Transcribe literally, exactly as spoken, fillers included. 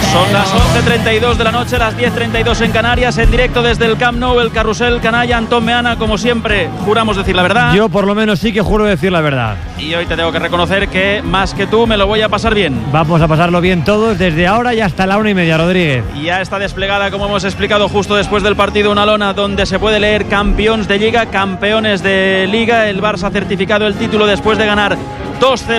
Son las once treinta y dos de la noche, las diez treinta y dos en Canarias, en directo desde el Camp Nou, el carrusel canalla. Antón Meana, como siempre, juramos decir la verdad. Yo por lo menos sí que juro decir la verdad. Y hoy te tengo que reconocer que más que tú me lo voy a pasar bien. Vamos a pasarlo bien todos desde ahora y hasta la una y media, Rodríguez. Y ya está desplegada, como hemos explicado justo después del partido, una lona donde se puede leer campeones de Liga, campeones de Liga. El Barça ha certificado el título después de ganar dos cero